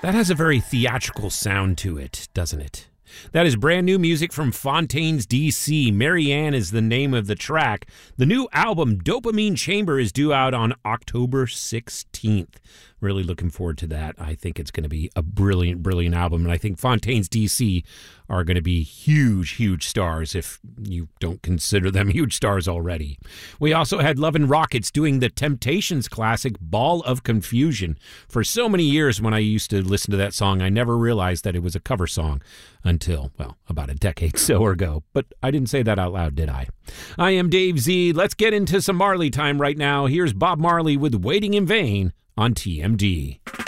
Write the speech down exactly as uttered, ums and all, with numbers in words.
That has a very theatrical sound to it, doesn't it? That is brand new music from Fontaines D C. Marianne is the name of the track. The new album, Dopamine Chamber, is due out on October sixteenth. Really looking forward to that. I think it's going to be a brilliant, brilliant album. And I think Fontaines D C are going to be huge, huge stars if you don't consider them huge stars already. We also had Love and Rockets doing the Temptations classic, Ball of Confusion. For so many years when I used to listen to that song, I never realized that it was a cover song until, well, about a decade so ago. But I didn't say that out loud, did I? I am Dave Z. Let's get into some Marley time right now. Here's Bob Marley with Waiting in Vain on T M D.